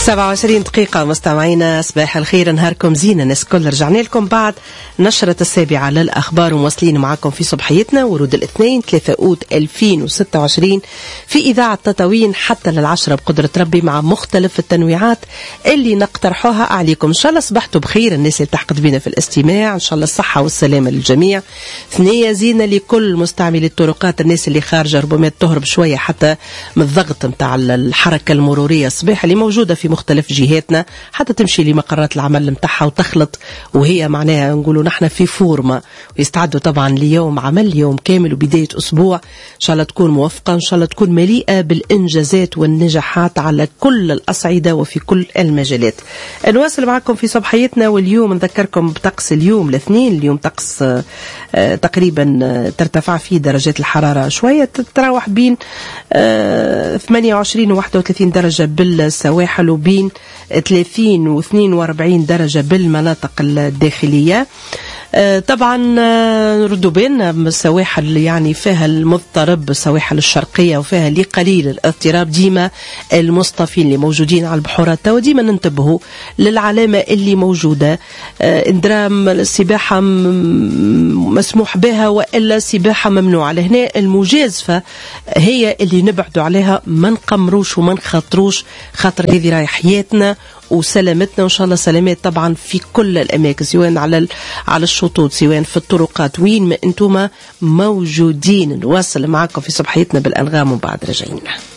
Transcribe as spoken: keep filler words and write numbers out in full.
سبعة وعشرين دقيقة مستمعينا، صباح الخير، نهاركم زين. الناس كل رجعنا لكم بعد نشرة السابعة للأخبار ومواصلين معكم في صبحيتنا ورود الاثنين ثلاثة أوت ألفين وستة وعشرين في إذاعة تطاوين حتى للعشرة بقدرة ربي مع مختلف التنويعات اللي نقترحوها عليكم. إن شاء الله صبحتوا بخير الناس اللي تحقد بنا في الاستماع، إن شاء الله الصحة والسلامة للجميع. ثنية زينة لكل مستعملي الطرقات، الناس اللي خارجة ربما تهرب شوية حتى من الضغط متاع الحركة المرورية الصباح اللي موجودة في مختلف جهاتنا، حتى تمشي لمقرات العمل متاعها وتخلط وهي معناها نقولوا نحن في فورمة، ويستعدوا طبعا ليوم عمل يوم كامل وبداية أسبوع إن شاء الله تكون موفقة، إن شاء الله تكون مليئة بالإنجازات والنجاحات على كل الأصعدة وفي كل المجالات. نواصل معكم في صباحيتنا، واليوم نذكركم بطقس اليوم الاثنين. اليوم طقس آه تقريبا آه ترتفع فيه درجات الحرارة شوية، تتراوح بين آه ثمانية وعشرين و واحد وثلاثين درجة بالسواحل وبين ثلاثين و اثنين وأربعين درجة بالمناطق الداخلية. آه طبعا آه ردوا بالنا السواحل يعني فيها المضطرب، السواحل الشرقية وفيها اللي قليل الاضطراب، ديما المصطفين اللي موجودين على البحورات وديما ننتبهوا للعلامة اللي موجودة. آه اندرام السباحة مسموح بها وإلا السباحة ممنوعة، لهنا المجازفة هي اللي نبعدوا عليها، ما نقمروش وما نخاطروش، خاطر هذه راهي حياتنا وسلامتنا، وإن شاء الله سلامات طبعا في كل الأماكن، سواء على على الشطوط سواء في الطرقات وين ما أنتم موجودين. نواصل معكم في صبحيتنا بالأنغام وبعد رجعينا.